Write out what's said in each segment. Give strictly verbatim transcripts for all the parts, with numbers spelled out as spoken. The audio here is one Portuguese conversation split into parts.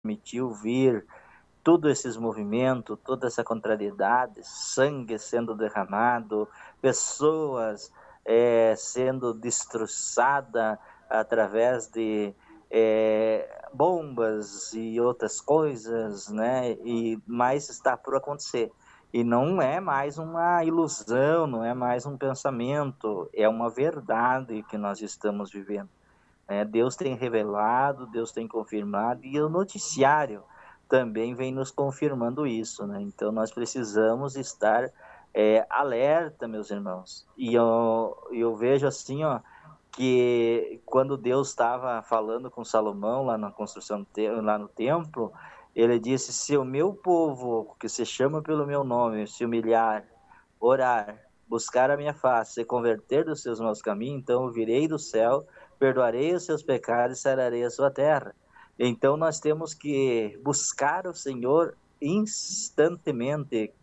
permitiu vir todos esses movimentos, toda essa contrariedade, sangue sendo derramado, pessoas é, sendo destroçadas através de é, bombas e outras coisas, né? E mais está por acontecer. E não é mais uma ilusão, não é mais um pensamento, é uma verdade que nós estamos vivendo. É, Deus tem revelado, Deus tem confirmado, e o noticiário também vem nos confirmando isso, né? Então nós precisamos estar é, alerta, meus irmãos. E eu, eu vejo assim, ó, que quando Deus estava falando com Salomão lá na construção, lá no templo, ele disse: se o meu povo, que se chama pelo meu nome, se humilhar, orar, buscar a minha face, se converter dos seus maus caminhos, então eu virei do céu, perdoarei os seus pecados e sararei a sua terra. Então nós temos que buscar o Senhor instantemente,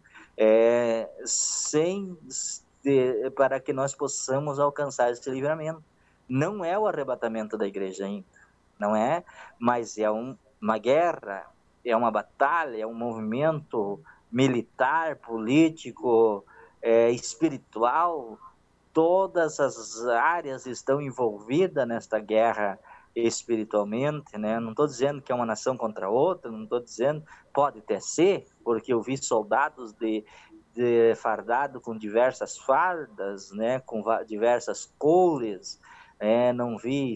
é, sem de, para que nós possamos alcançar esse livramento. Não é o arrebatamento da igreja ainda, não é, mas é um, uma guerra, é uma batalha, é um movimento militar, político, é, espiritual. Todas as áreas estão envolvidas nesta guerra espiritualmente, né? Não estou dizendo que é uma nação contra outra, não estou dizendo, pode até ser, porque eu vi soldados de, de fardado com diversas fardas, né? Com diversas cores, é, não vi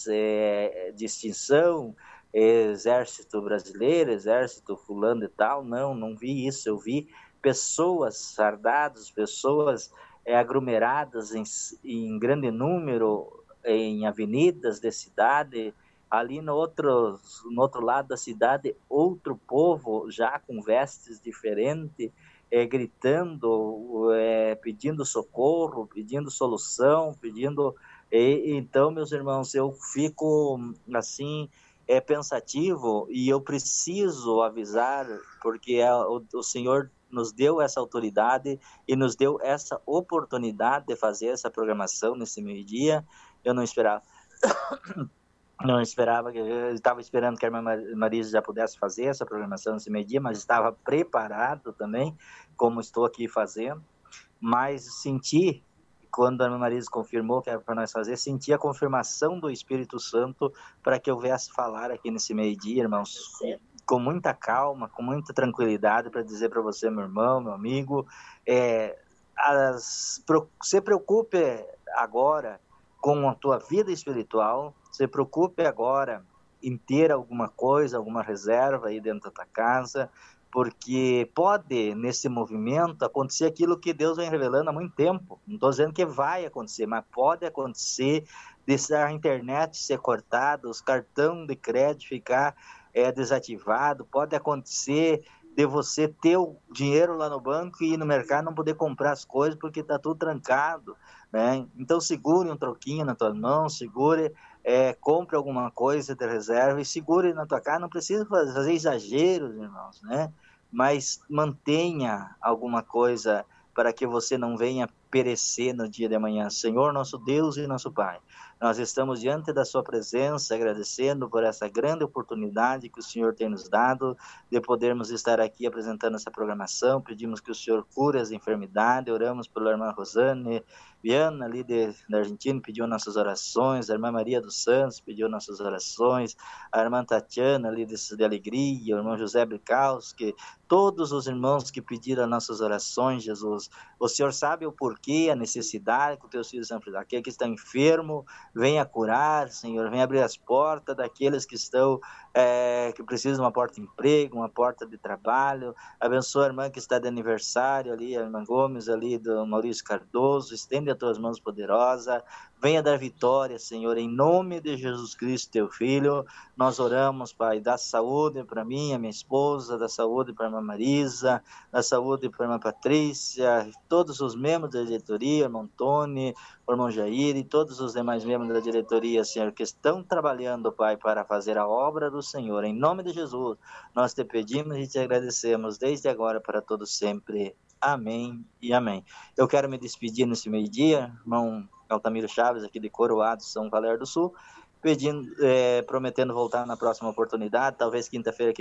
é, distinção, exército brasileiro, exército fulano e tal, não, não vi isso, eu vi pessoas fardadas, pessoas é, aglomeradas em, em grande número em avenidas de cidade, ali no outro, no outro lado da cidade, outro povo já com vestes diferentes, é, gritando, é, pedindo socorro, pedindo solução, pedindo... E, então, meus irmãos, eu fico assim, é, pensativo, e eu preciso avisar, porque é, o, o Senhor nos deu essa autoridade e nos deu essa oportunidade de fazer essa programação nesse meio-dia. Eu não esperava, não esperava, eu estava esperando que a irmã Marisa já pudesse fazer essa programação nesse meio-dia, mas estava preparado também, como estou aqui fazendo, mas senti, quando a irmã Marisa confirmou que era para nós fazer, senti a confirmação do Espírito Santo para que eu viesse falar aqui nesse meio-dia, irmãos, com muita calma, com muita tranquilidade, para dizer para você, meu irmão, meu amigo, é, as, se preocupe agora com a tua vida espiritual, se preocupe agora em ter alguma coisa, alguma reserva aí dentro da tua casa, porque pode, nesse movimento, acontecer aquilo que Deus vem revelando há muito tempo. Não estou dizendo que vai acontecer, mas pode acontecer de a internet ser cortada, os cartões de crédito ficar é, desativado, pode acontecer de você ter o dinheiro lá no banco e ir no mercado não poder comprar as coisas porque está tudo trancado, né? Então segure um troquinho na tua mão, segure, é, compre alguma coisa de reserva e segure na tua casa, não precisa fazer exageros, irmãos, né? Mas mantenha alguma coisa para que você não venha perecer no dia de amanhã. Senhor, nosso Deus e nosso Pai, nós estamos diante da sua presença, agradecendo por essa grande oportunidade que o Senhor tem nos dado, de podermos estar aqui apresentando essa programação. Pedimos que o Senhor cure as enfermidades, oramos pela irmã Rosane Viana, ali de, da Argentina, pediu nossas orações, a irmã Maria dos Santos pediu nossas orações, a irmã Tatiana, ali de, de Alegria, o irmão José Bricalski, todos os irmãos que pediram nossas orações, Jesus. O Senhor sabe o porquê, a necessidade que os teus filhos estão precisando. Aquele que está enfermo, venha curar, Senhor, venha abrir as portas daqueles que estão, é, que precisam de uma porta de emprego, uma porta de trabalho. Abençoa a irmã que está de aniversário ali, a irmã Gomes ali, do Maurício Cardoso, estende as tuas mãos poderosas, venha dar vitória, Senhor, em nome de Jesus Cristo, teu Filho. Nós oramos, Pai, dá saúde para mim, a minha esposa, dá saúde para a irmã Marisa, dá saúde para a irmã Patrícia, todos os membros da diretoria, irmão Tony, o irmão Jair e todos os demais membros da diretoria, Senhor, que estão trabalhando, Pai, para fazer a obra do Senhor. Em nome de Jesus, nós te pedimos e te agradecemos desde agora para todos sempre. Amém e amém. Eu quero me despedir nesse meio-dia, irmão Altamiro Chaves, aqui de Coroado, São Valério do Sul, pedindo, é, prometendo voltar na próxima oportunidade, talvez quinta-feira que